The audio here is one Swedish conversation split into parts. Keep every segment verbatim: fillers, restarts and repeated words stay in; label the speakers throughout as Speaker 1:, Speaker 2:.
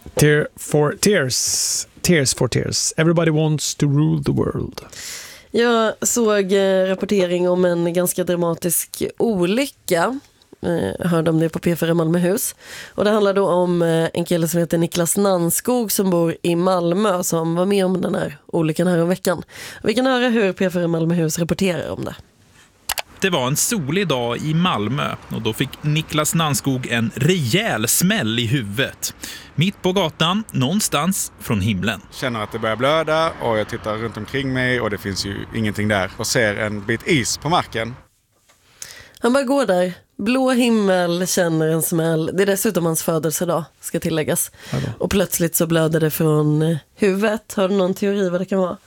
Speaker 1: Tear for tears. Tears for tears. Everybody wants to rule the world.
Speaker 2: Jag såg eh, rapportering om en ganska dramatisk olycka. Eh, hörde om det på P fyra Malmöhus. Och det handlar då om eh, en kille som heter Niklas Nannskog som bor i Malmö som var med om den här olyckan här om veckan. Vi kan höra hur P fyra Malmöhus rapporterar om det.
Speaker 3: Det var en solig dag i Malmö och då fick Niklas Nannskog en rejäl smäll i huvudet. Mitt på gatan, någonstans från himlen.
Speaker 4: Känner att det börjar blöda och jag tittar runt omkring mig och det finns ju ingenting där. Och ser en bit is på marken.
Speaker 2: Han bara går där. Blå himmel, känner en smäll. Det är dessutom hans födelsedag, ska tilläggas.
Speaker 1: Hallå.
Speaker 2: Och plötsligt så blöder det från huvudet. Har du någon teori vad det kan vara?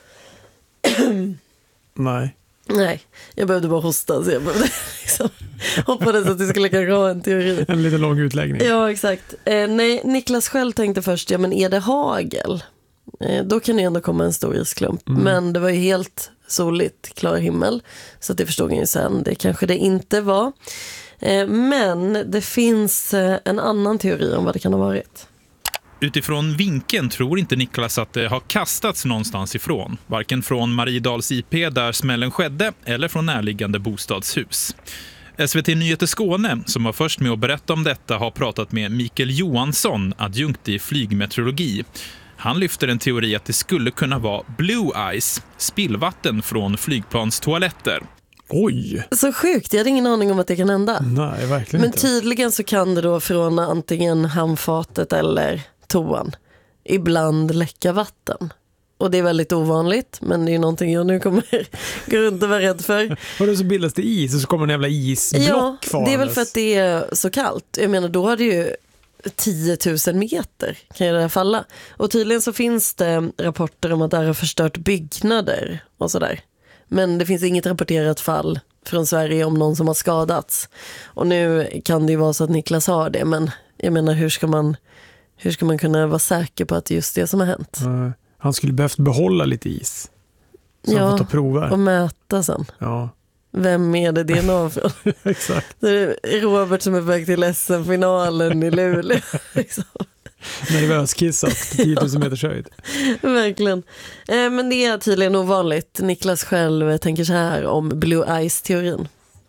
Speaker 1: Nej.
Speaker 2: Nej, jag behövde bara hosta så jag behövde liksom, hoppades att du skulle kanske ha en teori.
Speaker 1: En lite lång utläggning.
Speaker 2: Ja, exakt. Eh, nej, Niklas själv tänkte först, ja men är det hagel? Eh, då kan det ändå komma en stor isklump. Mm. Men det var ju helt soligt, klar himmel. Så att det förstod jag ju sen, det kanske det inte var. Eh, men det finns eh, en annan teori om vad det kan ha varit.
Speaker 3: Utifrån vinkeln tror inte Niklas att det har kastats någonstans ifrån. Varken från Mariedals I P där smällen skedde eller från närliggande bostadshus. S V T Nyheter Skåne, som var först med att berätta om detta, har pratat med Mikael Johansson, adjunkt i flygmeteorologi. Han lyfter en teori att det skulle kunna vara blue ice, spillvatten från flygplanstoaletter.
Speaker 1: Oj!
Speaker 2: Så sjukt, jag hade ingen aning om att det kan hända.
Speaker 1: Nej, verkligen
Speaker 2: Men
Speaker 1: inte.
Speaker 2: tydligen så kan det då från antingen handfatet eller toan ibland läcka vatten. Och det är väldigt ovanligt, men det är ju någonting jag nu kommer gå runt och vara rädd för.
Speaker 1: Och då så bildas det is och så kommer en jävla isblock
Speaker 2: ja,
Speaker 1: farandes.
Speaker 2: det är väl för att det är så kallt. Jag menar, då har det ju tio tusen meter kan ju det här falla. Och tydligen så finns det rapporter om att det här har förstört byggnader och sådär. Men det finns inget rapporterat fall från Sverige om någon som har skadats. Och nu kan det ju vara så att Niklas har det, men jag menar, hur ska man, hur ska man kunna vara säker på att det är just det som har hänt?
Speaker 1: Uh, han skulle behövt behålla lite is. Så
Speaker 2: ja,
Speaker 1: han får ta prover.
Speaker 2: Och mäta sen.
Speaker 1: Ja.
Speaker 2: Vem är det D N A från?
Speaker 1: Exakt.
Speaker 2: Det är Robert som är på väg till S M-finalen i Luleå. Liksom.
Speaker 1: Nervöskissat på tio tusen meters höjd.
Speaker 2: Verkligen. Eh, men det är tydligen ovanligt. Niklas själv tänker så här om Blue Ice-teorin.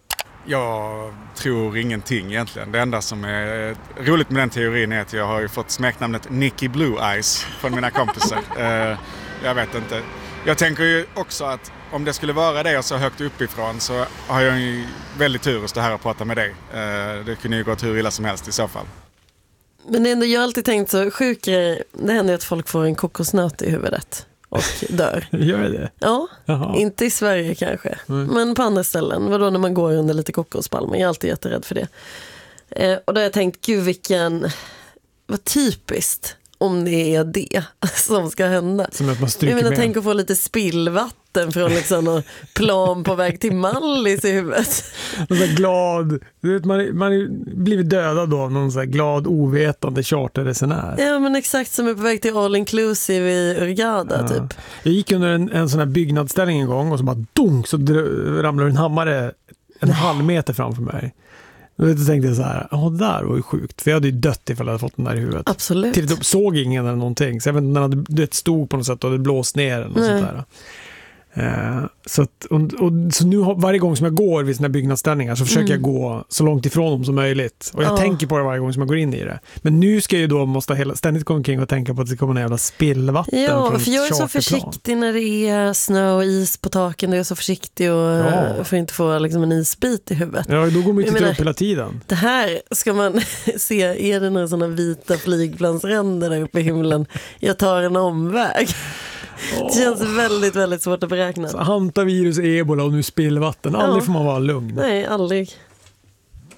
Speaker 4: Jag tror ingenting egentligen. Det enda som är roligt med den teorin är att jag har ju fått smeknamnet Nicky Blue Ice från mina kompisar. eh, jag vet inte. Jag tänker ju också att om det skulle vara det så högt uppifrån så har jag ju väldigt tur att stå här och prata med dig. Eh, det kunde ju gått hur illa som helst i så fall.
Speaker 2: Men det är ändå, jag har alltid tänkt så sjuk grej. Det händer att folk får en kokosnöt i huvudet och dör.
Speaker 1: Gör det?
Speaker 2: Ja,
Speaker 1: Jaha.
Speaker 2: Inte i Sverige kanske. Mm. Men på andra ställen. Vadå när man går under lite kokospalmer? Jag är alltid jätterädd för det. Eh, och då har jag tänkt, gud vilken... Vad typiskt om det är det som ska hända.
Speaker 1: Som att man stryker
Speaker 2: jag menar,
Speaker 1: med.
Speaker 2: tänk att få lite spillvatten från liksom någon plan på väg till Mallis i huvudet.
Speaker 1: Någon så glad, du vet, man, man är blivit dödad då av någon så glad, ovetande charterresenär.
Speaker 2: Ja, men exakt, som är på väg till all inclusive i Hurghada ja. typ.
Speaker 1: Jag gick under en, en sån här byggnadsställning en gång och så bara dunk så dr- ramlade en hammare en halv meter framför mig. Och då tänkte jag så här, ja där var ju sjukt. För jag hade ju dött ifall jag hade fått den där i huvudet.
Speaker 2: Absolut.
Speaker 1: Till då såg ingen eller någonting. Så jag vet inte, den hade det stod på något sätt och det blåst ner eller något sånt där. Eh, så, att, och, och, så nu varje gång som jag går vid såna här byggnadsställningar så försöker mm. jag gå så långt ifrån dem som möjligt. Och jag ja. tänker på det varje gång som jag går in i det. Men nu ska jag ju då måste hela, ständigt gå omkring och tänka på att det kommer en jävla spillvatten.
Speaker 2: Ja, för jag är så försiktig när det är snö och is på taken. Jag är så försiktig och ja. för att inte få liksom, en isbit i huvudet.
Speaker 1: Ja, då går man ju till upp hela tiden.
Speaker 2: Det här ska man se, är det några sådana vita flygplansränder där uppe i himlen? Jag tar en omväg. Oh. Det känns väldigt, väldigt svårt att beräkna.
Speaker 1: Så hantavirus, ebola och nu spillvatten. Aldrig ja. får man vara lugn.
Speaker 2: Nej, aldrig.